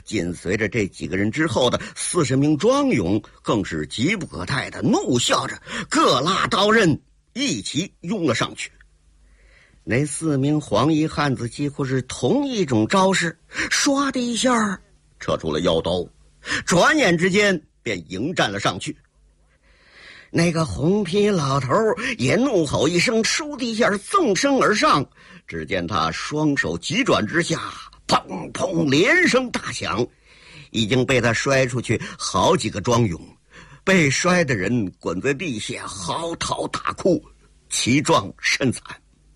紧随着这几个人之后的40名庄勇更是急不可待的怒笑着，各拉刀刃一起拥了上去。那4名黄衣汉子几乎是同一种招式，唰的一下撤出了腰刀，转眼之间便迎战了上去。那个红皮老头也怒吼一声，倏地一下纵身而上，只见他双手急转直下，砰砰连声大响，已经被他摔出去好几个庄勇，被摔的人滚在地下嚎啕大哭，其状甚惨。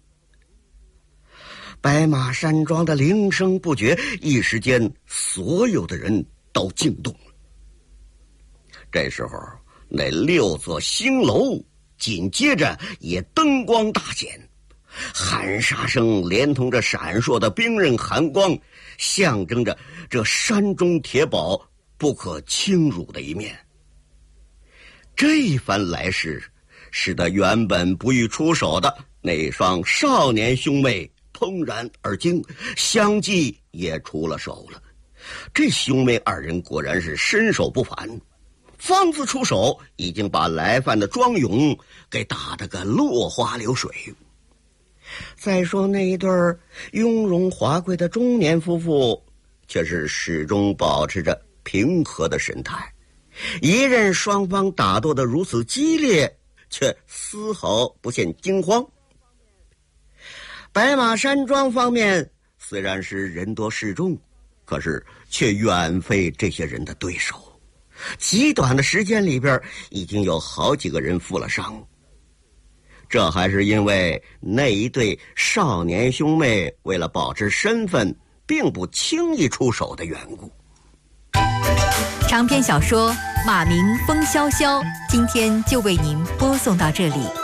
白马山庄的铃声不绝，一时间所有的人都惊动了。这时候那6座星楼紧接着也灯光大显，喊杀声连同着闪烁的兵刃寒光，象征着这山中铁堡不可轻辱的一面。这一番来势，使得原本不欲出手的那双少年兄妹怦然而惊，相继也出了手了。这兄妹2人果然是身手不凡，方自出手，已经把来犯的庄勇给打得个落花流水。再说那一对雍容华贵的中年夫妇，却是始终保持着平和的神态，一任双方打斗得如此激烈，却丝毫不见惊慌。白马山庄方面虽然是人多势众，可是却远非这些人的对手。极短的时间里边，已经有好几个人负了伤。这还是因为那一对少年兄妹为了保持身份，并不轻易出手的缘故。 长篇小说《马鸣风萧萧》今天就为您播送到这里。